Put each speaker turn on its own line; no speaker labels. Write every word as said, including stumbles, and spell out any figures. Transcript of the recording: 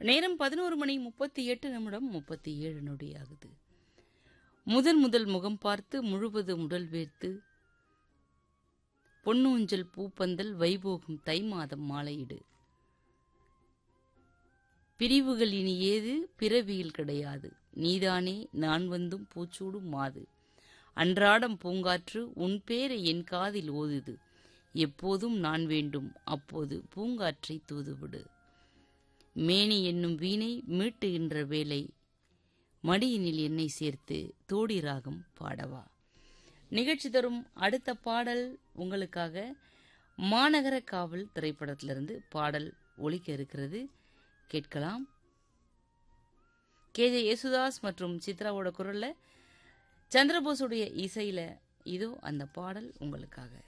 நேரம் பதினொரு மணி முப்பத்தி எட்டு நிமிடம் முப்பத்தி ஏழு நொடி ஆகுது. முதல் முதல் முகம் பார்த்து முழுவதும் உடல் வேர்த்து பொன்னூஞ்சல் பூப்பந்தல் வைபோகம் தை மாதம் மாலையிடு. பிரிவுகள் இனி ஏது பிறவியில் கிடையாது, நீதானே நான் வந்தும் பூச்சூடும் மாது. அன்றாடம் பூங்காற்று உன் பேரை என் காதில் ஓதுது, எப்போதும் நான் வேண்டும் அப்போது பூங்காற்றை தூதுவிடு. மேனி என்னும் வீணை மீட்டுகின்ற வேளை மடியினில் என்னை சேர்த்து தோடி ராகம் பாடவா. நிகழ்ச்சி தரும் அடுத்த பாடல் உங்களுக்காக மாநகர காவல் திரைப்படத்திலிருந்து பாடல் ஒலிக்க இருக்கிறது, கேட்கலாம். கே ஜே யேசுதாஸ் மற்றும் சித்ராவோட குரல்ல, சந்திரபோஸுடைய இசையில இதோ அந்த பாடல் உங்களுக்காக.